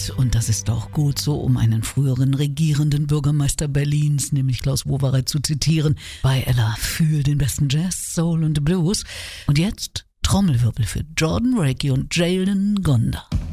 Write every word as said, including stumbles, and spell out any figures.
geht, und das ist auch gut so, um einen früheren regierenden Bürgermeister Berlins, nämlich Klaus Wowereit, zu zitieren, bei Ella Fühl den besten Jazz, Soul und Blues. Und jetzt Trommelwirbel für Jordan Rakey und Jalen Gonda.